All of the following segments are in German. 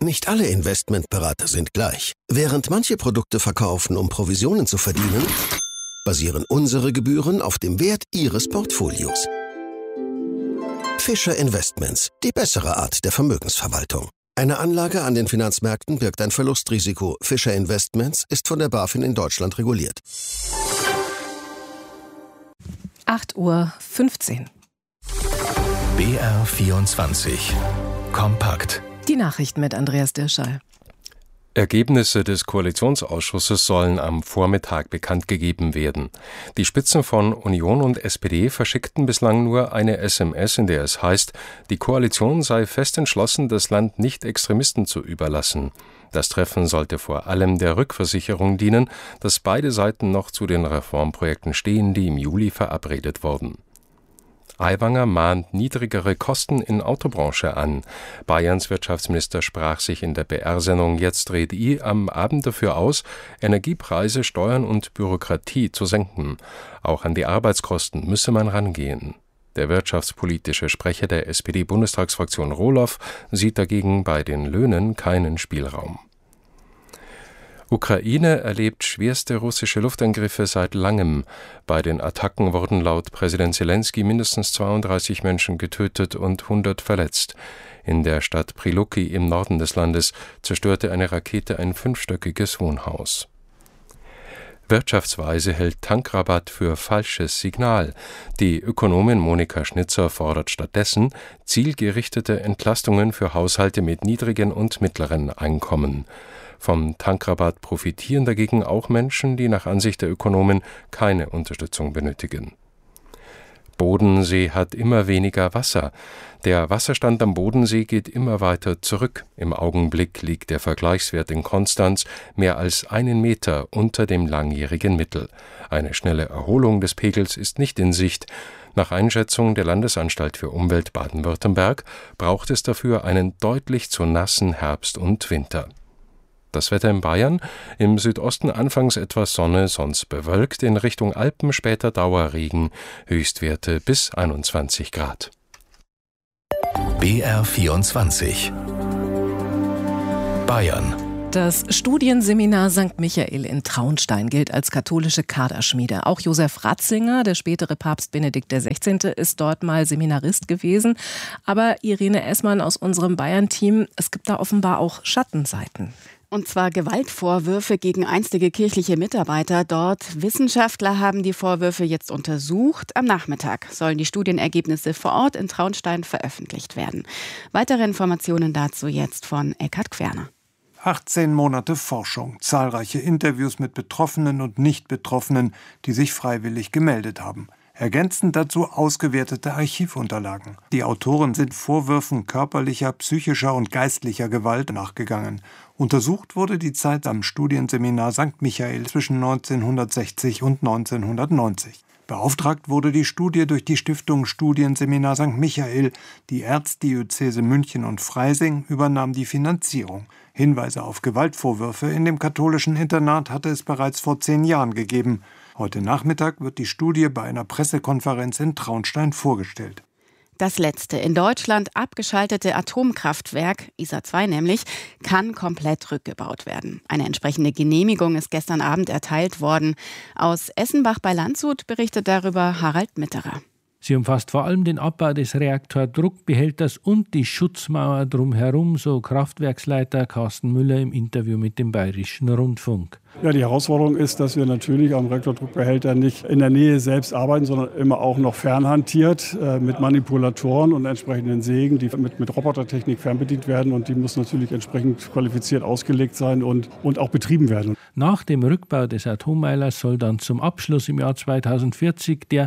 Nicht alle Investmentberater sind gleich. Während manche Produkte verkaufen, um Provisionen zu verdienen, basieren unsere Gebühren auf dem Wert Ihres Portfolios. Fischer Investments, die bessere Art der Vermögensverwaltung. Eine Anlage an den Finanzmärkten birgt ein Verlustrisiko. Fischer Investments ist von der BaFin in Deutschland reguliert. 8:15 Uhr. BR24 Kompakt. Die Nachrichten mit Andreas Dirschall. Ergebnisse des Koalitionsausschusses sollen am Vormittag bekannt gegeben werden. Die Spitzen von Union und SPD verschickten bislang nur eine SMS, in der es heißt, die Koalition sei fest entschlossen, das Land nicht Extremisten zu überlassen. Das Treffen sollte vor allem der Rückversicherung dienen, dass beide Seiten noch zu den Reformprojekten stehen, die im Juli verabredet wurden. Aiwanger mahnt niedrigere Kosten in Autobranche an. Bayerns Wirtschaftsminister sprach sich in der BR-Sendung Jetzt red I am Abend dafür aus, Energiepreise, Steuern und Bürokratie zu senken. Auch an die Arbeitskosten müsse man rangehen. Der wirtschaftspolitische Sprecher der SPD-Bundestagsfraktion Rohloff sieht dagegen bei den Löhnen keinen Spielraum. Ukraine erlebt schwerste russische Luftangriffe seit langem. Bei den Attacken wurden laut Präsident Selenskyj mindestens 32 Menschen getötet und 100 verletzt. In der Stadt Prilupki im Norden des Landes zerstörte eine Rakete ein 5-stöckiges Wohnhaus. Wirtschaftsweise hält Tankrabatt für falsches Signal. Die Ökonomin Monika Schnitzer fordert stattdessen zielgerichtete Entlastungen für Haushalte mit niedrigen und mittleren Einkommen. Vom Tankrabatt profitieren dagegen auch Menschen, die nach Ansicht der Ökonomen keine Unterstützung benötigen. Bodensee hat immer weniger Wasser. Der Wasserstand am Bodensee geht immer weiter zurück. Im Augenblick liegt der Vergleichswert in Konstanz mehr als 1 Meter unter dem langjährigen Mittel. Eine schnelle Erholung des Pegels ist nicht in Sicht. Nach Einschätzung der Landesanstalt für Umwelt Baden-Württemberg braucht es dafür einen deutlich zu nassen Herbst und Winter. Das Wetter in Bayern, im Südosten anfangs etwas Sonne, sonst bewölkt, in Richtung Alpen später Dauerregen, Höchstwerte bis 21 Grad. BR24 Bayern. Das Studienseminar St. Michael in Traunstein gilt als katholische Kaderschmiede. Auch Josef Ratzinger, der spätere Papst Benedikt XVI., ist dort mal Seminarist gewesen. Aber Irene Essmann aus unserem Bayern-Team, es gibt da offenbar auch Schattenseiten. Und zwar Gewaltvorwürfe gegen einstige kirchliche Mitarbeiter dort. Wissenschaftler haben die Vorwürfe jetzt untersucht. Am Nachmittag sollen die Studienergebnisse vor Ort in Traunstein veröffentlicht werden. Weitere Informationen dazu jetzt von Eckhard Querner. 18 Monate Forschung, zahlreiche Interviews mit Betroffenen und Nicht-Betroffenen, die sich freiwillig gemeldet haben. Ergänzend dazu ausgewertete Archivunterlagen. Die Autoren sind Vorwürfen körperlicher, psychischer und geistlicher Gewalt nachgegangen. Untersucht wurde die Zeit am Studienseminar St. Michael zwischen 1960 und 1990. Beauftragt wurde die Studie durch die Stiftung Studienseminar St. Michael. Die Erzdiözese München und Freising übernahm die Finanzierung. Hinweise auf Gewaltvorwürfe in dem katholischen Internat hatte es bereits vor 10 Jahren gegeben. Heute Nachmittag wird die Studie bei einer Pressekonferenz in Traunstein vorgestellt. Das letzte in Deutschland abgeschaltete Atomkraftwerk, Isar 2 nämlich, kann komplett rückgebaut werden. Eine entsprechende Genehmigung ist gestern Abend erteilt worden. Aus Essenbach bei Landshut berichtet darüber Harald Mitterer. Sie umfasst vor allem den Abbau des Reaktordruckbehälters und die Schutzmauer drumherum, so Kraftwerksleiter Carsten Müller im Interview mit dem Bayerischen Rundfunk. Ja, die Herausforderung ist, dass wir natürlich am Reaktordruckbehälter nicht in der Nähe selbst arbeiten, sondern immer auch noch fernhantiert mit Manipulatoren und entsprechenden Sägen, die mit Robotertechnik fernbedient werden. Und die muss natürlich entsprechend qualifiziert ausgelegt sein und auch betrieben werden. Nach dem Rückbau des Atommeilers soll dann zum Abschluss im Jahr 2040 der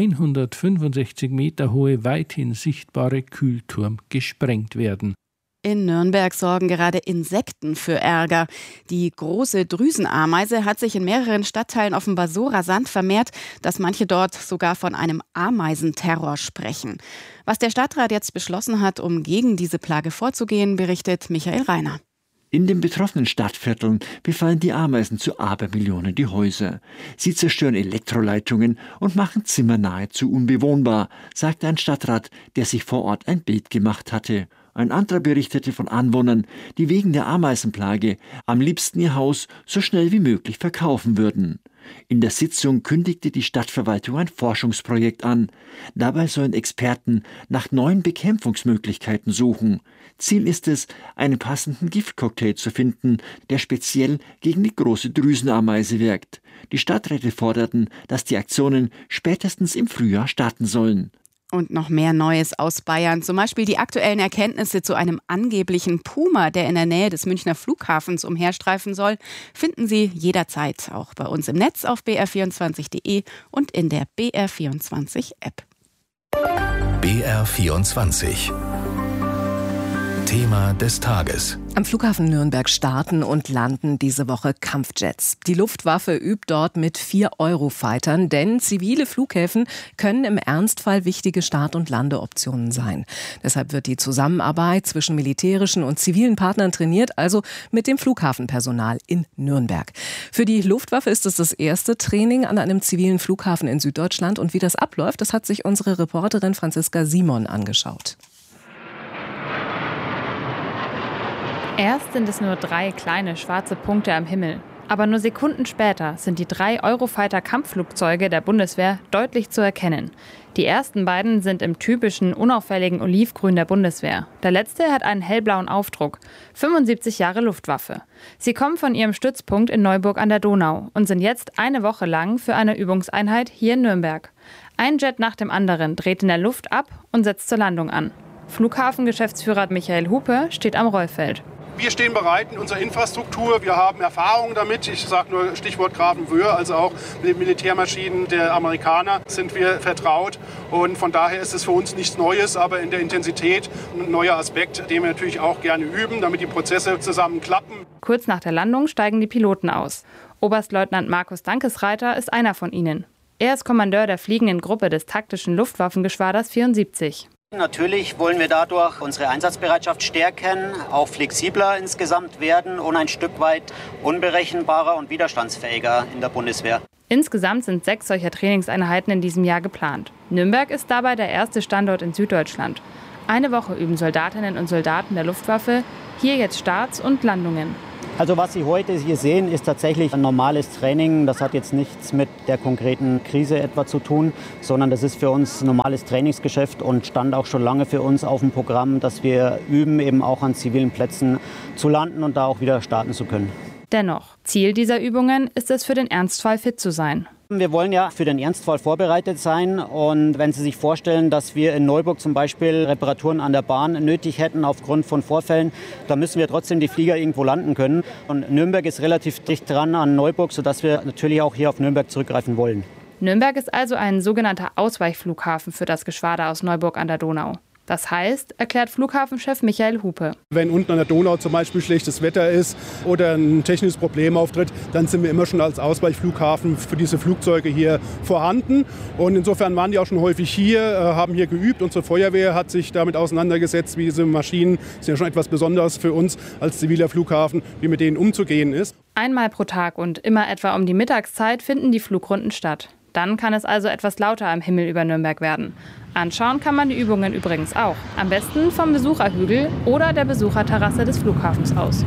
165 Meter hohe, weithin sichtbare Kühlturm gesprengt werden. In Nürnberg sorgen gerade Insekten für Ärger. Die große Drüsenameise hat sich in mehreren Stadtteilen offenbar so rasant vermehrt, dass manche dort sogar von einem Ameisenterror sprechen. Was der Stadtrat jetzt beschlossen hat, um gegen diese Plage vorzugehen, berichtet Michael Reiner. In den betroffenen Stadtvierteln befallen die Ameisen zu Abermillionen die Häuser. Sie zerstören Elektroleitungen und machen Zimmer nahezu unbewohnbar, sagt ein Stadtrat, der sich vor Ort ein Bild gemacht hatte. Ein anderer berichtete von Anwohnern, die wegen der Ameisenplage am liebsten ihr Haus so schnell wie möglich verkaufen würden. In der Sitzung kündigte die Stadtverwaltung ein Forschungsprojekt an. Dabei sollen Experten nach neuen Bekämpfungsmöglichkeiten suchen. Ziel ist es, einen passenden Giftcocktail zu finden, der speziell gegen die große Drüsenameise wirkt. Die Stadträte forderten, dass die Aktionen spätestens im Frühjahr starten sollen. Und noch mehr Neues aus Bayern, zum Beispiel die aktuellen Erkenntnisse zu einem angeblichen Puma, der in der Nähe des Münchner Flughafens umherstreifen soll, finden Sie jederzeit auch bei uns im Netz auf br24.de und in der BR24-App. BR24 Thema des Tages. Am Flughafen Nürnberg starten und landen diese Woche Kampfjets. Die Luftwaffe übt dort mit 4 Eurofightern, denn zivile Flughäfen können im Ernstfall wichtige Start- und Landeoptionen sein. Deshalb wird die Zusammenarbeit zwischen militärischen und zivilen Partnern trainiert, also mit dem Flughafenpersonal in Nürnberg. Für die Luftwaffe ist es das erste Training an einem zivilen Flughafen in Süddeutschland. Und wie das abläuft, das hat sich unsere Reporterin Franziska Simon angeschaut. Erst sind es nur 3 kleine schwarze Punkte am Himmel. Aber nur Sekunden später sind die 3 Eurofighter-Kampfflugzeuge der Bundeswehr deutlich zu erkennen. Die ersten beiden sind im typischen, unauffälligen Olivgrün der Bundeswehr. Der letzte hat einen hellblauen Aufdruck. 75 Jahre Luftwaffe. Sie kommen von ihrem Stützpunkt in Neuburg an der Donau und sind jetzt eine Woche lang für eine Übungseinheit hier in Nürnberg. Ein Jet nach dem anderen dreht in der Luft ab und setzt zur Landung an. Flughafengeschäftsführer Michael Hupe steht am Rollfeld. Wir stehen bereit in unserer Infrastruktur. Wir haben Erfahrung damit. Ich sage nur Stichwort Grafenwöhr, also auch mit den Militärmaschinen der Amerikaner sind wir vertraut. Und von daher ist es für uns nichts Neues, aber in der Intensität ein neuer Aspekt, den wir natürlich auch gerne üben, damit die Prozesse zusammen klappen. Kurz nach der Landung steigen die Piloten aus. Oberstleutnant Markus Dankesreiter ist einer von ihnen. Er ist Kommandeur der fliegenden Gruppe des taktischen Luftwaffengeschwaders 74. Natürlich wollen wir dadurch unsere Einsatzbereitschaft stärken, auch flexibler insgesamt werden und ein Stück weit unberechenbarer und widerstandsfähiger in der Bundeswehr. Insgesamt sind 6 solcher Trainingseinheiten in diesem Jahr geplant. Nürnberg ist dabei der erste Standort in Süddeutschland. Eine Woche üben Soldatinnen und Soldaten der Luftwaffe hier jetzt Starts und Landungen. Also was Sie heute hier sehen, ist tatsächlich ein normales Training. Das hat jetzt nichts mit der konkreten Krise etwa zu tun, sondern das ist für uns ein normales Trainingsgeschäft und stand auch schon lange für uns auf dem Programm, dass wir üben, eben auch an zivilen Plätzen zu landen und da auch wieder starten zu können. Dennoch, Ziel dieser Übungen ist es, für den Ernstfall fit zu sein. Wir wollen ja für den Ernstfall vorbereitet sein und wenn Sie sich vorstellen, dass wir in Neuburg zum Beispiel Reparaturen an der Bahn nötig hätten aufgrund von Vorfällen, dann müssen wir trotzdem die Flieger irgendwo landen können. Und Nürnberg ist relativ dicht dran an Neuburg, sodass wir natürlich auch hier auf Nürnberg zurückgreifen wollen. Nürnberg ist also ein sogenannter Ausweichflughafen für das Geschwader aus Neuburg an der Donau. Das heißt, erklärt Flughafenchef Michael Hupe. Wenn unten an der Donau zum Beispiel schlechtes Wetter ist oder ein technisches Problem auftritt, dann sind wir immer schon als Ausweichflughafen für diese Flugzeuge hier vorhanden. Und insofern waren die auch schon häufig hier, haben hier geübt. Unsere Feuerwehr hat sich damit auseinandergesetzt, wie diese Maschinen, sind ja schon etwas Besonderes für uns als ziviler Flughafen, wie mit denen umzugehen ist. Einmal pro Tag und immer etwa um die Mittagszeit finden die Flugrunden statt. Dann kann es also etwas lauter am Himmel über Nürnberg werden. Anschauen kann man die Übungen übrigens auch. Am besten vom Besucherhügel oder der Besucherterrasse des Flughafens aus.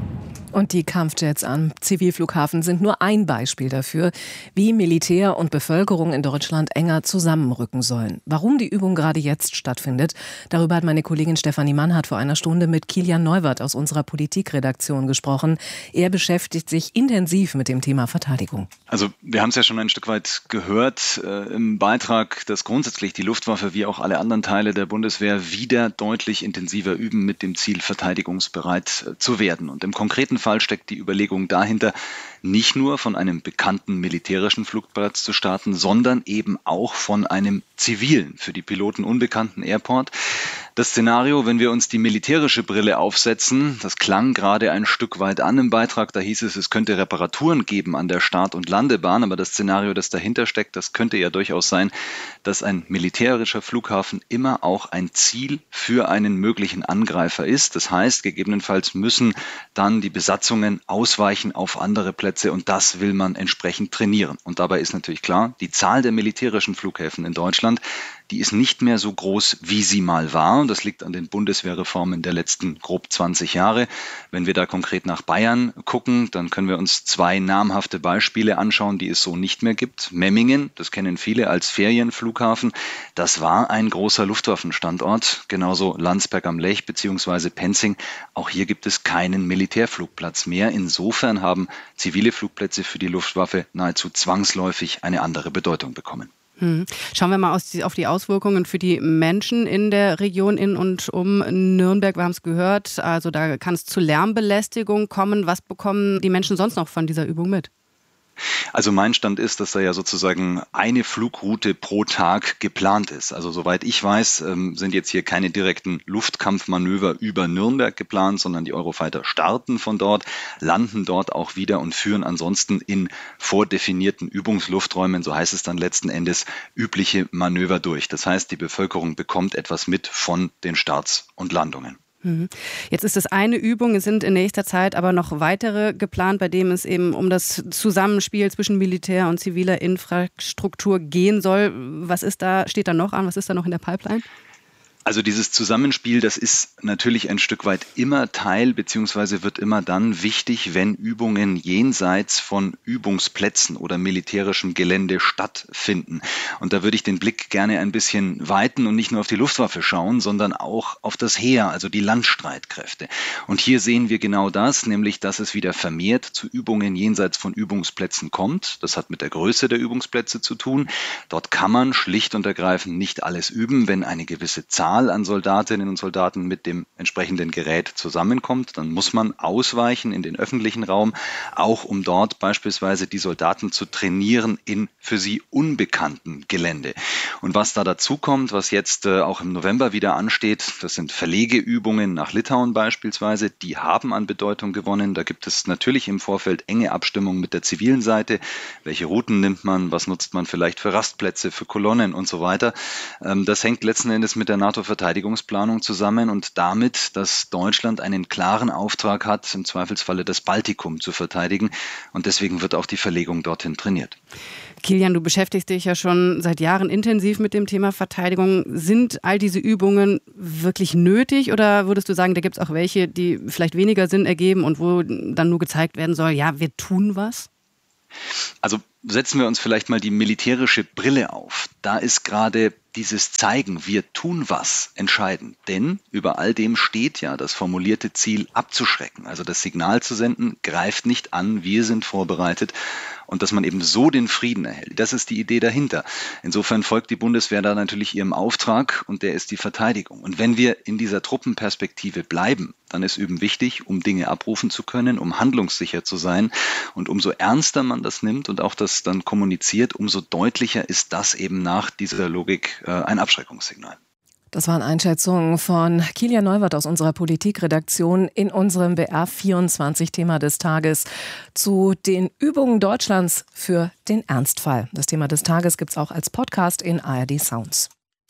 Und die Kampfjets am Zivilflughafen sind nur ein Beispiel dafür, wie Militär und Bevölkerung in Deutschland enger zusammenrücken sollen. Warum die Übung gerade jetzt stattfindet, darüber hat meine Kollegin Stefanie Mannhardt vor einer Stunde mit Kilian Neuwirth aus unserer Politikredaktion gesprochen. Er beschäftigt sich intensiv mit dem Thema Verteidigung. Also wir haben es ja schon ein Stück weit gehört im Beitrag, dass grundsätzlich die Luftwaffe wie auch alle anderen Teile der Bundeswehr wieder deutlich intensiver üben mit dem Ziel, verteidigungsbereit zu werden. Und im konkreten Fall steckt die Überlegung dahinter, nicht nur von einem bekannten militärischen Flugplatz zu starten, sondern eben auch von einem zivilen, für die Piloten unbekannten Airport. Das Szenario, wenn wir uns die militärische Brille aufsetzen, das klang gerade ein Stück weit an im Beitrag, da hieß es, es könnte Reparaturen geben an der Start- und Landebahn, aber das Szenario, das dahinter steckt, das könnte ja durchaus sein, dass ein militärischer Flughafen immer auch ein Ziel für einen möglichen Angreifer ist. Das heißt, gegebenenfalls müssen dann die Besatzungen ausweichen auf andere Plätze und das will man entsprechend trainieren. Und dabei ist natürlich klar, die Zahl der militärischen Flughäfen in Deutschland, die ist nicht mehr so groß, wie sie mal war. Und das liegt an den Bundeswehrreformen der letzten grob 20 Jahre. Wenn wir da konkret nach Bayern gucken, dann können wir uns 2 namhafte Beispiele anschauen, die es so nicht mehr gibt. Memmingen, das kennen viele als Ferienflughafen, das war ein großer Luftwaffenstandort. Genauso Landsberg am Lech bzw. Penzing. Auch hier gibt es keinen Militärflugplatz mehr. Insofern haben zivile Flugplätze für die Luftwaffe nahezu zwangsläufig eine andere Bedeutung bekommen. Schauen wir mal auf die Auswirkungen für die Menschen in der Region in und um Nürnberg. Wir haben es gehört, also da kann es zu Lärmbelästigung kommen. Was bekommen die Menschen sonst noch von dieser Übung mit? Also mein Stand ist, dass da ja sozusagen eine Flugroute pro Tag geplant ist. Also soweit ich weiß, sind jetzt hier keine direkten Luftkampfmanöver über Nürnberg geplant, sondern die Eurofighter starten von dort, landen dort auch wieder und führen ansonsten in vordefinierten Übungslufträumen, so heißt es dann letzten Endes, übliche Manöver durch. Das heißt, die Bevölkerung bekommt etwas mit von den Starts und Landungen. Jetzt ist das eine Übung, es sind in nächster Zeit aber noch weitere geplant, bei denen es eben um das Zusammenspiel zwischen Militär und ziviler Infrastruktur gehen soll. Was steht da noch an? Was ist da noch in der Pipeline? Also dieses Zusammenspiel, das ist natürlich ein Stück weit immer Teil bzw. wird immer dann wichtig, wenn Übungen jenseits von Übungsplätzen oder militärischem Gelände stattfinden. Und da würde ich den Blick gerne ein bisschen weiten und nicht nur auf die Luftwaffe schauen, sondern auch auf das Heer, also die Landstreitkräfte. Und hier sehen wir genau das, nämlich dass es wieder vermehrt zu Übungen jenseits von Übungsplätzen kommt. Das hat mit der Größe der Übungsplätze zu tun. Dort kann man schlicht und ergreifend nicht alles üben, wenn eine gewisse Zahl an Soldatinnen und Soldaten mit dem entsprechenden Gerät zusammenkommt, dann muss man ausweichen in den öffentlichen Raum, auch um dort beispielsweise die Soldaten zu trainieren in für sie unbekannten Gelände. Und was da dazu kommt, was jetzt auch im November wieder ansteht, das sind Verlegeübungen nach Litauen beispielsweise, die haben an Bedeutung gewonnen. Da gibt es natürlich im Vorfeld enge Abstimmung mit der zivilen Seite. Welche Routen nimmt man, was nutzt man vielleicht für Rastplätze, für Kolonnen und so weiter. Das hängt letzten Endes mit der NATO-Verteidigungsplanung zusammen und damit, dass Deutschland einen klaren Auftrag hat, im Zweifelsfalle das Baltikum zu verteidigen. Und deswegen wird auch die Verlegung dorthin trainiert. Kilian, du beschäftigst dich ja schon seit Jahren intensiv mit dem Thema Verteidigung. Sind all diese Übungen wirklich nötig oder würdest du sagen, da gibt es auch welche, die vielleicht weniger Sinn ergeben und wo dann nur gezeigt werden soll, ja, wir tun was? Also setzen wir uns vielleicht mal die militärische Brille auf. Da ist gerade dieses Zeigen, wir tun was, entscheidend. Denn über all dem steht ja das formulierte Ziel abzuschrecken. Also das Signal zu senden, greift nicht an, wir sind vorbereitet. Und dass man eben so den Frieden erhält. Das ist die Idee dahinter. Insofern folgt die Bundeswehr da natürlich ihrem Auftrag und der ist die Verteidigung. Und wenn wir in dieser Truppenperspektive bleiben, dann ist Üben wichtig, um Dinge abrufen zu können, um handlungssicher zu sein. Und umso ernster man das nimmt und auch das dann kommuniziert, umso deutlicher ist das eben nach dieser Logik ein Abschreckungssignal. Das waren Einschätzungen von Kilian Neuwirth aus unserer Politikredaktion in unserem BR24-Thema des Tages zu den Übungen Deutschlands für den Ernstfall. Das Thema des Tages gibt es auch als Podcast in ARD Sounds.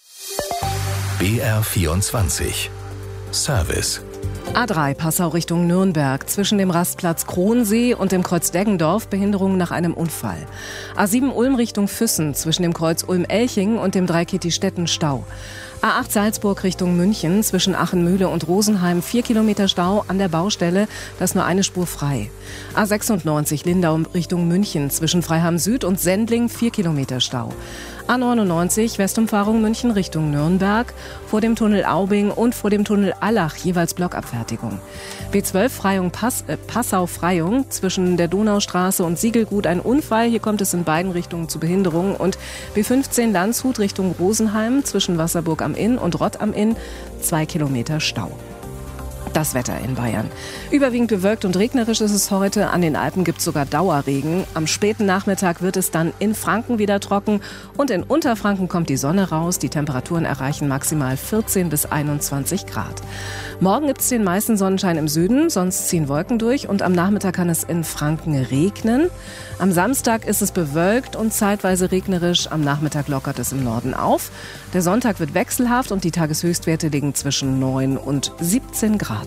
BR24 Service. A3 Passau Richtung Nürnberg. Zwischen dem Rastplatz Kronsee und dem Kreuz Deggendorf Behinderung nach einem Unfall. A7 Ulm Richtung Füssen. Zwischen dem Kreuz Ulm-Elching und dem Dreikitti-Stetten Stau. A8 Salzburg Richtung München, zwischen Achenmühle und Rosenheim 4 Kilometer Stau an der Baustelle, da ist nur eine Spur frei. A96 Lindau Richtung München, zwischen Freiham Süd und Sendling 4 Kilometer Stau. A99 Westumfahrung München Richtung Nürnberg, vor dem Tunnel Aubing und vor dem Tunnel Allach jeweils Blockabfertigung. B12 Freyung Passau-Freyung, zwischen der Donaustraße und Siegelgut ein Unfall, hier kommt es in beiden Richtungen zu Behinderungen. Und B15 Landshut Richtung Rosenheim, zwischen Wasserburg am Inn und Rott am Inn 2 Kilometer Stau. Das Wetter in Bayern. Überwiegend bewölkt und regnerisch ist es heute. An den Alpen gibt es sogar Dauerregen. Am späten Nachmittag wird es dann in Franken wieder trocken. Und in Unterfranken kommt die Sonne raus. Die Temperaturen erreichen maximal 14 bis 21 Grad. Morgen gibt es den meisten Sonnenschein im Süden, sonst ziehen Wolken durch. Und am Nachmittag kann es in Franken regnen. Am Samstag ist es bewölkt und zeitweise regnerisch. Am Nachmittag lockert es im Norden auf. Der Sonntag wird wechselhaft und die Tageshöchstwerte liegen zwischen 9 und 17 Grad.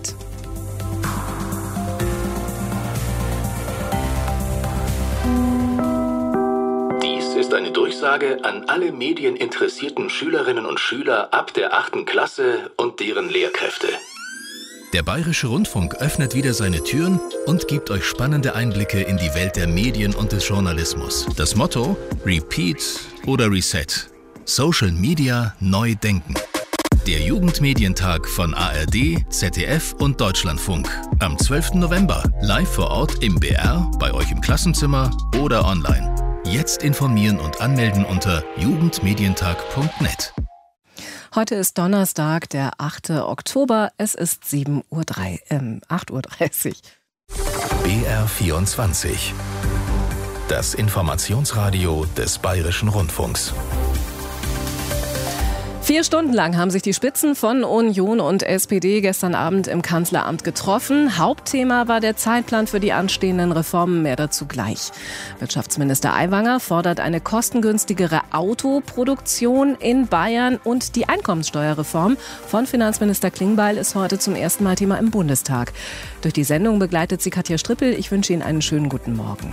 Dies ist eine Durchsage an alle medieninteressierten Schülerinnen und Schüler ab der 8. Klasse und deren Lehrkräfte. Der Bayerische Rundfunk öffnet wieder seine Türen und gibt euch spannende Einblicke in die Welt der Medien und des Journalismus. Das Motto: Repeat oder Reset. Social Media neu denken. Der Jugendmedientag von ARD, ZDF und Deutschlandfunk. Am 12. November live vor Ort im BR, bei euch im Klassenzimmer oder online. Jetzt informieren und anmelden unter jugendmedientag.net. Heute ist Donnerstag, der 8. Oktober. Es ist 8.30 Uhr. BR24. Das Informationsradio des Bayerischen Rundfunks. 4 Stunden lang haben sich die Spitzen von Union und SPD gestern Abend im Kanzleramt getroffen. Hauptthema war der Zeitplan für die anstehenden Reformen, mehr dazu gleich. Wirtschaftsminister Aiwanger fordert eine kostengünstigere Autoproduktion in Bayern und die Einkommenssteuerreform von Finanzminister Klingbeil ist heute zum ersten Mal Thema im Bundestag. Durch die Sendung begleitet sie Katja Strippel. Ich wünsche Ihnen einen schönen guten Morgen.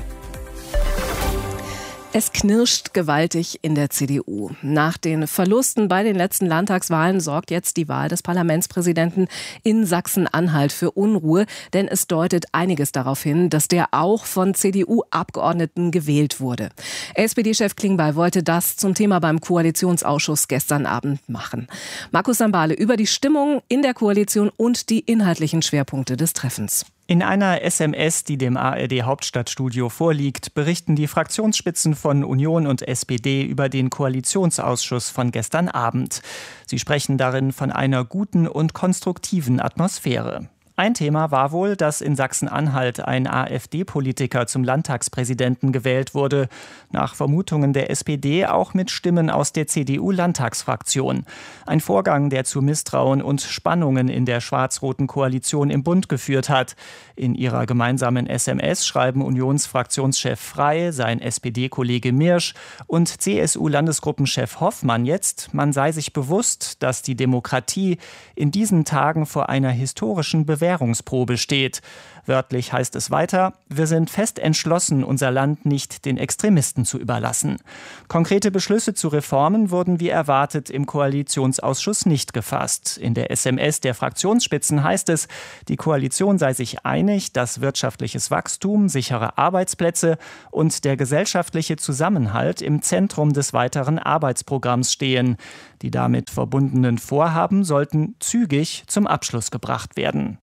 Es knirscht gewaltig in der CDU. Nach den Verlusten bei den letzten Landtagswahlen sorgt jetzt die Wahl des Parlamentspräsidenten in Sachsen-Anhalt für Unruhe, denn es deutet einiges darauf hin, dass der auch von CDU-Abgeordneten gewählt wurde. SPD-Chef Klingbeil wollte das zum Thema beim Koalitionsausschuss gestern Abend machen. Markus Sambale über die Stimmung in der Koalition und die inhaltlichen Schwerpunkte des Treffens. In einer SMS, die dem ARD-Hauptstadtstudio vorliegt, berichten die Fraktionsspitzen von Union und SPD über den Koalitionsausschuss von gestern Abend. Sie sprechen darin von einer guten und konstruktiven Atmosphäre. Ein Thema war wohl, dass in Sachsen-Anhalt ein AfD-Politiker zum Landtagspräsidenten gewählt wurde. Nach Vermutungen der SPD auch mit Stimmen aus der CDU-Landtagsfraktion. Ein Vorgang, der zu Misstrauen und Spannungen in der schwarz-roten Koalition im Bund geführt hat. In ihrer gemeinsamen SMS schreiben Unionsfraktionschef Frey, sein SPD-Kollege Mirsch und CSU-Landesgruppenchef Hoffmann jetzt, man sei sich bewusst, dass die Demokratie in diesen Tagen vor einer historischen Bewährungsprobe steht. Wörtlich heißt es weiter: Wir sind fest entschlossen, unser Land nicht den Extremisten zu überlassen. Konkrete Beschlüsse zu Reformen wurden wie erwartet im Koalitionsausschuss nicht gefasst. In der SMS der Fraktionsspitzen heißt es, die Koalition sei sich einig, dass wirtschaftliches Wachstum, sichere Arbeitsplätze und der gesellschaftliche Zusammenhalt im Zentrum des weiteren Arbeitsprogramms stehen. Die damit verbundenen Vorhaben sollten zügig zum Abschluss gebracht werden.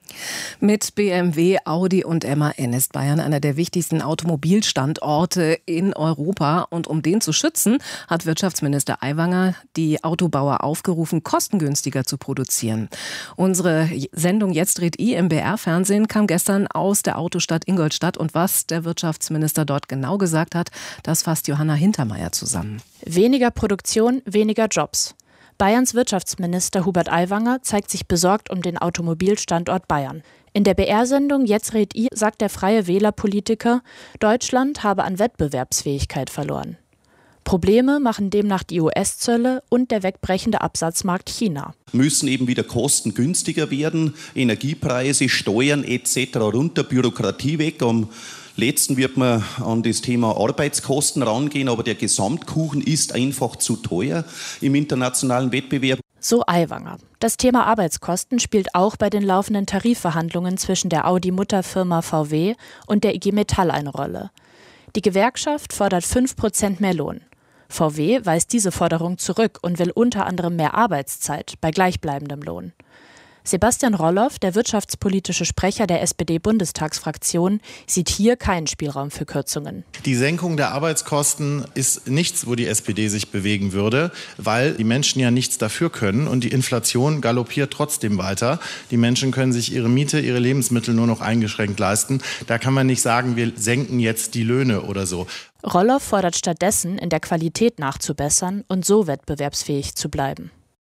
Mit BMW, Audi und MAN ist Bayern einer der wichtigsten Automobilstandorte in Europa. Und um den zu schützen, hat Wirtschaftsminister Aiwanger die Autobauer aufgerufen, kostengünstiger zu produzieren. Unsere Sendung Jetzt dreht I im BR-Fernsehen kam gestern aus der Autostadt Ingolstadt. Und was der Wirtschaftsminister dort genau gesagt hat, das fasst Johanna Hintermeier zusammen. Weniger Produktion, weniger Jobs. Bayerns Wirtschaftsminister Hubert Aiwanger zeigt sich besorgt um den Automobilstandort Bayern. In der BR-Sendung Jetzt red I sagt der Freie Wähler-Politiker, Deutschland habe an Wettbewerbsfähigkeit verloren. Probleme machen demnach die US-Zölle und der wegbrechende Absatzmarkt China. Müssen eben wieder kostengünstiger werden, Energiepreise, Steuern etc. runter, Bürokratie weg. Am letzten wird man an das Thema Arbeitskosten rangehen, aber der Gesamtkuchen ist einfach zu teuer im internationalen Wettbewerb. So Aiwanger. Das Thema Arbeitskosten spielt auch bei den laufenden Tarifverhandlungen zwischen der Audi-Mutterfirma VW und der IG Metall eine Rolle. Die Gewerkschaft fordert 5% mehr Lohn. VW weist diese Forderung zurück und will unter anderem mehr Arbeitszeit bei gleichbleibendem Lohn. Sebastian Roloff, der wirtschaftspolitische Sprecher der SPD-Bundestagsfraktion, sieht hier keinen Spielraum für Kürzungen. Die Senkung der Arbeitskosten ist nichts, wo die SPD sich bewegen würde, weil die Menschen ja nichts dafür können und die Inflation galoppiert trotzdem weiter. Die Menschen können sich ihre Miete, ihre Lebensmittel nur noch eingeschränkt leisten. Da kann man nicht sagen, wir senken jetzt die Löhne oder so. Roloff fordert stattdessen, in der Qualität nachzubessern und so wettbewerbsfähig zu bleiben.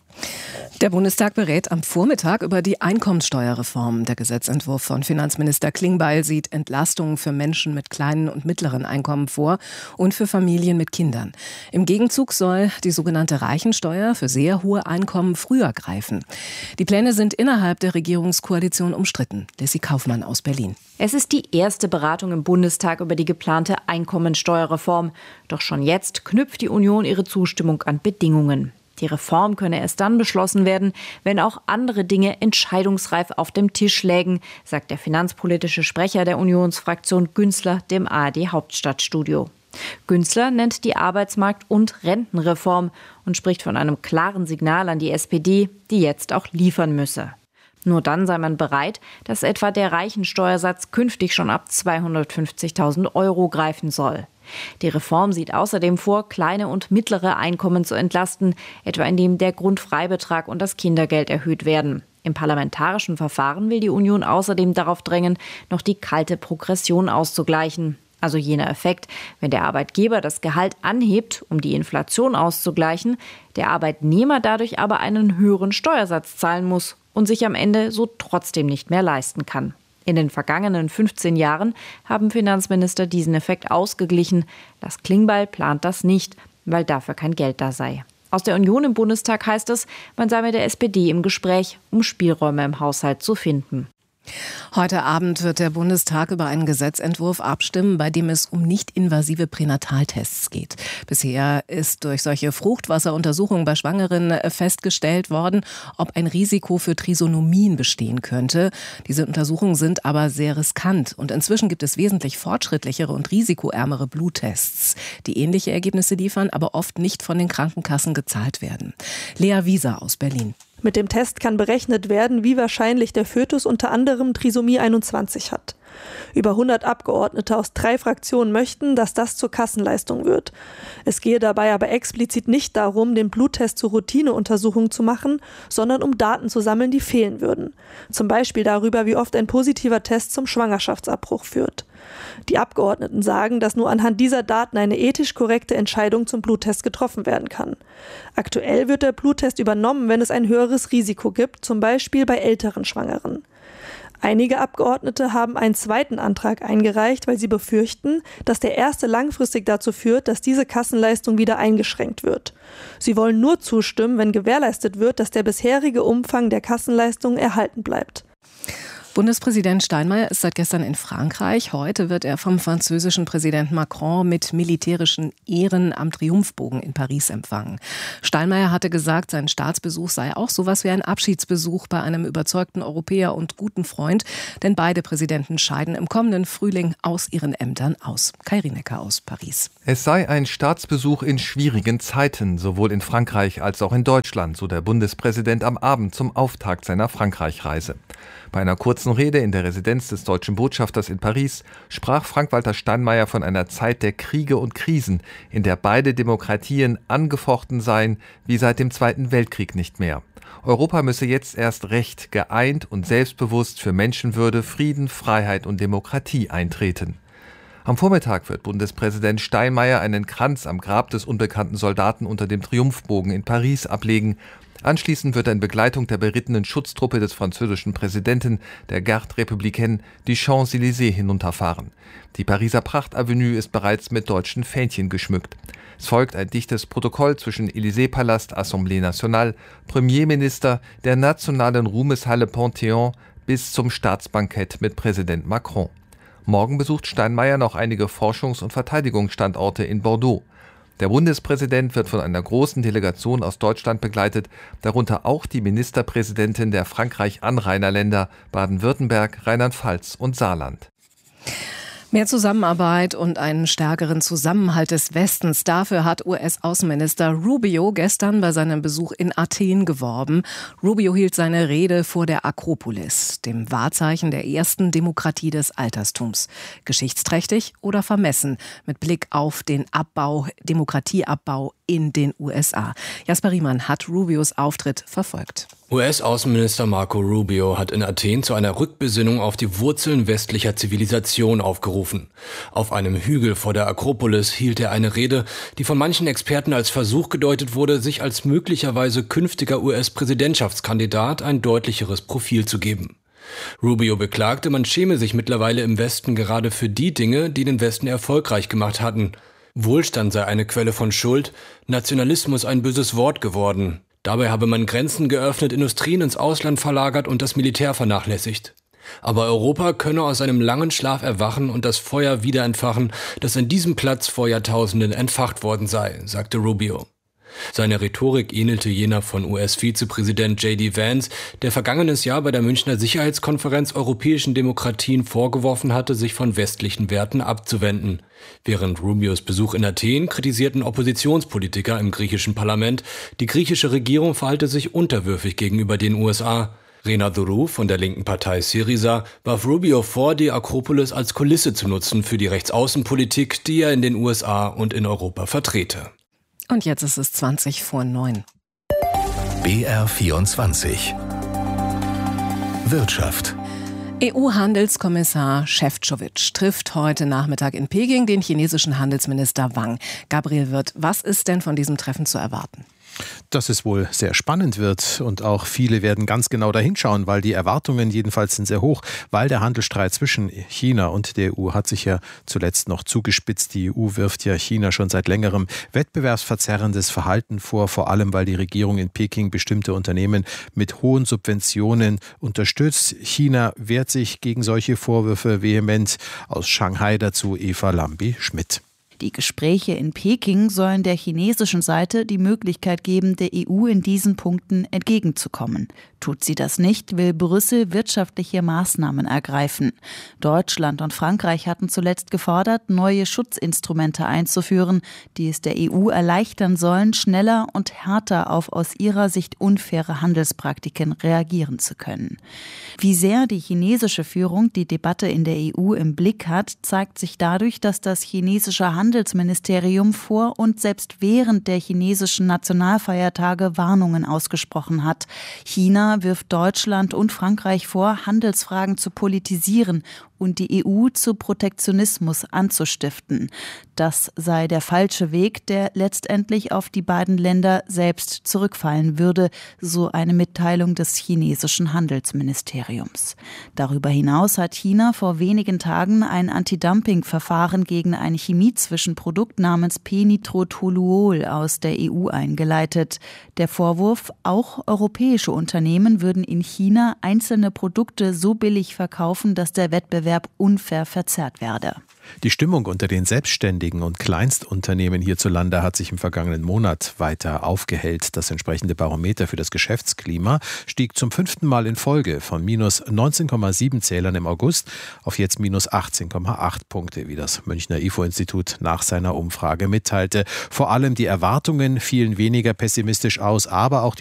Der Bundestag berät am Vormittag über die Einkommensteuerreform. Der Gesetzentwurf von Finanzminister Klingbeil sieht Entlastungen für Menschen mit kleinen und mittleren Einkommen vor und für Familien mit Kindern. Im Gegenzug soll die sogenannte Reichensteuer für sehr hohe Einkommen früher greifen. Die Pläne sind innerhalb der Regierungskoalition umstritten. Lissy Kaufmann aus Berlin. Es ist die erste Beratung im Bundestag über die geplante Einkommensteuerreform. Doch schon jetzt knüpft die Union ihre Zustimmung an Bedingungen. Die Reform könne erst dann beschlossen werden, wenn auch andere Dinge entscheidungsreif auf dem Tisch lägen, sagt der finanzpolitische Sprecher der Unionsfraktion Günzler dem ARD-Hauptstadtstudio. Günzler nennt die Arbeitsmarkt- und Rentenreform und spricht von einem klaren Signal an die SPD, die jetzt auch liefern müsse. Nur dann sei man bereit, dass etwa der Reichensteuersatz künftig schon ab 250.000 € greifen soll. Die Reform sieht außerdem vor, kleine und mittlere Einkommen zu entlasten, etwa indem der Grundfreibetrag und das Kindergeld erhöht werden. Im parlamentarischen Verfahren will die Union außerdem darauf drängen, noch die kalte Progression auszugleichen. Also jener Effekt, wenn der Arbeitgeber das Gehalt anhebt, um die Inflation auszugleichen, der Arbeitnehmer dadurch aber einen höheren Steuersatz zahlen muss und sich am Ende so trotzdem nicht mehr leisten kann. In den vergangenen 15 Jahren haben Finanzminister diesen Effekt ausgeglichen. Lars Klingbeil plant das nicht, weil dafür kein Geld da sei. Aus der Union im Bundestag heißt es, man sei mit der SPD im Gespräch, um Spielräume im Haushalt zu finden. Heute Abend wird der Bundestag über einen Gesetzentwurf abstimmen, bei dem es um nicht-invasive Pränataltests geht. Bisher ist durch solche Fruchtwasseruntersuchungen bei Schwangeren festgestellt worden, ob ein Risiko für Trisonomien bestehen könnte. Diese Untersuchungen sind aber sehr riskant und inzwischen gibt es wesentlich fortschrittlichere und risikoärmere Bluttests, die ähnliche Ergebnisse liefern, aber oft nicht von den Krankenkassen gezahlt werden. Lea Wieser aus Berlin. Mit dem Test kann berechnet werden, wie wahrscheinlich der Fötus unter anderem Trisomie 21 hat. Über 100 Abgeordnete aus 3 Fraktionen möchten, dass das zur Kassenleistung wird. Es gehe dabei aber explizit nicht darum, den Bluttest zur Routineuntersuchung zu machen, sondern um Daten zu sammeln, die fehlen würden. Zum Beispiel darüber, wie oft ein positiver Test zum Schwangerschaftsabbruch führt. Die Abgeordneten sagen, dass nur anhand dieser Daten eine ethisch korrekte Entscheidung zum Bluttest getroffen werden kann. Aktuell wird der Bluttest übernommen, wenn es ein höheres Risiko gibt, zum Beispiel bei älteren Schwangeren. Einige Abgeordnete haben einen zweiten Antrag eingereicht, weil sie befürchten, dass der erste langfristig dazu führt, dass diese Kassenleistung wieder eingeschränkt wird. Sie wollen nur zustimmen, wenn gewährleistet wird, dass der bisherige Umfang der Kassenleistung erhalten bleibt. Bundespräsident Steinmeier ist seit gestern in Frankreich. Heute wird er vom französischen Präsidenten Macron mit militärischen Ehren am Triumphbogen in Paris empfangen. Steinmeier hatte gesagt, sein Staatsbesuch sei auch sowas wie ein Abschiedsbesuch bei einem überzeugten Europäer und guten Freund, denn beide Präsidenten scheiden im kommenden Frühling aus ihren Ämtern aus. Kai Rienecker aus Paris. Es sei ein Staatsbesuch in schwierigen Zeiten, sowohl in Frankreich als auch in Deutschland, so der Bundespräsident am Abend zum Auftakt seiner Frankreich-Reise. Bei einer kurzen Rede in der Residenz des deutschen Botschafters in Paris sprach Frank-Walter Steinmeier von einer Zeit der Kriege und Krisen, in der beide Demokratien angefochten seien wie seit dem Zweiten Weltkrieg nicht mehr. Europa müsse jetzt erst recht geeint und selbstbewusst für Menschenwürde, Frieden, Freiheit und Demokratie eintreten. Am Vormittag wird Bundespräsident Steinmeier einen Kranz am Grab des unbekannten Soldaten unter dem Triumphbogen in Paris ablegen. Anschließend wird er in Begleitung der berittenen Schutztruppe des französischen Präsidenten, der Garde Républicaine, die Champs-Élysées hinunterfahren. Die Pariser Prachtavenue ist bereits mit deutschen Fähnchen geschmückt. Es folgt ein dichtes Protokoll zwischen Élysée-Palast, Assemblée Nationale, Premierminister, der nationalen Ruhmeshalle Panthéon bis zum Staatsbankett mit Präsident Macron. Morgen besucht Steinmeier noch einige Forschungs- und Verteidigungsstandorte in Bordeaux. Der Bundespräsident wird von einer großen Delegation aus Deutschland begleitet, darunter auch die Ministerpräsidentin der Frankreich-Anrainerländer Baden-Württemberg, Rheinland-Pfalz und Saarland. Mehr Zusammenarbeit und einen stärkeren Zusammenhalt des Westens. Dafür hat US-Außenminister Rubio gestern bei seinem Besuch in Athen geworben. Rubio hielt seine Rede vor der Akropolis, dem Wahrzeichen der ersten Demokratie des Altertums. Geschichtsträchtig oder vermessen mit Blick auf den Demokratieabbau in den USA. Jasper Riemann hat Rubios Auftritt verfolgt. US-Außenminister Marco Rubio hat in Athen zu einer Rückbesinnung auf die Wurzeln westlicher Zivilisation aufgerufen. Auf einem Hügel vor der Akropolis hielt er eine Rede, die von manchen Experten als Versuch gedeutet wurde, sich als möglicherweise künftiger US-Präsidentschaftskandidat ein deutlicheres Profil zu geben. Rubio beklagte, man schäme sich mittlerweile im Westen gerade für die Dinge, die den Westen erfolgreich gemacht hatten. Wohlstand sei eine Quelle von Schuld, Nationalismus ein böses Wort geworden. Dabei habe man Grenzen geöffnet, Industrien ins Ausland verlagert und das Militär vernachlässigt. Aber Europa könne aus einem langen Schlaf erwachen und das Feuer wieder entfachen, das an diesem Platz vor Jahrtausenden entfacht worden sei, sagte Rubio. Seine Rhetorik ähnelte jener von US-Vizepräsident J.D. Vance, der vergangenes Jahr bei der Münchner Sicherheitskonferenz europäischen Demokratien vorgeworfen hatte, sich von westlichen Werten abzuwenden. Während Rubios Besuch in Athen kritisierten Oppositionspolitiker im griechischen Parlament, die griechische Regierung verhalte sich unterwürfig gegenüber den USA. Rena Dourou von der linken Partei Syriza warf Rubio vor, die Akropolis als Kulisse zu nutzen für die Rechtsaußenpolitik, die er in den USA und in Europa vertrete. Und jetzt ist es 20:09. BR24 Wirtschaft. EU-Handelskommissar Šefčovič trifft heute Nachmittag in Peking den chinesischen Handelsminister Wang. Gabriel Wirth, was ist denn von diesem Treffen zu erwarten? Dass es wohl sehr spannend wird und auch viele werden ganz genau dahinschauen, weil die Erwartungen jedenfalls sind sehr hoch, weil der Handelsstreit zwischen China und der EU hat sich ja zuletzt noch zugespitzt. Die EU wirft ja China schon seit längerem wettbewerbsverzerrendes Verhalten vor allem weil die Regierung in Peking bestimmte Unternehmen mit hohen Subventionen unterstützt. China wehrt sich gegen solche Vorwürfe vehement. Aus Shanghai dazu Eva Lambi-Schmidt. Die Gespräche in Peking sollen der chinesischen Seite die Möglichkeit geben, der EU in diesen Punkten entgegenzukommen. Tut sie das nicht, will Brüssel wirtschaftliche Maßnahmen ergreifen. Deutschland und Frankreich hatten zuletzt gefordert, neue Schutzinstrumente einzuführen, die es der EU erleichtern sollen, schneller und härter auf aus ihrer Sicht unfaire Handelspraktiken reagieren zu können. Wie sehr die chinesische Führung die Debatte in der EU im Blick hat, zeigt sich dadurch, dass das chinesische Handelsministerium vor und selbst während der chinesischen Nationalfeiertage Warnungen ausgesprochen hat. China wirft Deutschland und Frankreich vor, Handelsfragen zu politisieren und die EU zu Protektionismus anzustiften. Das sei der falsche Weg, der letztendlich auf die beiden Länder selbst zurückfallen würde, so eine Mitteilung des chinesischen Handelsministeriums. Darüber hinaus hat China vor wenigen Tagen ein Anti-Dumping-Verfahren gegen ein Chemiezwischenprodukt namens P-Nitrotoluol aus der EU eingeleitet. Der Vorwurf, auch europäische Unternehmen würden in China einzelne Produkte so billig verkaufen, dass der Wettbewerb unfair verzerrt werde. Die Stimmung unter den Selbstständigen und Kleinstunternehmen hierzulande hat sich im vergangenen Monat weiter aufgehellt. Das entsprechende Barometer für das Geschäftsklima stieg zum 5. Mal in Folge von minus 19,7 Zählern im August auf jetzt minus 18,8 Punkte, wie das Münchner IFO-Institut nach seiner Umfrage mitteilte. Vor allem die Erwartungen fielen weniger pessimistisch aus, aber auch